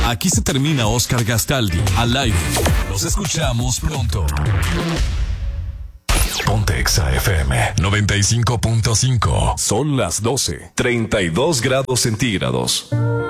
Aquí se termina Oscar Gastaldi, al aire. Nos escuchamos pronto. Ponte Exa FM 95.5. Son las 12:32 grados centígrados.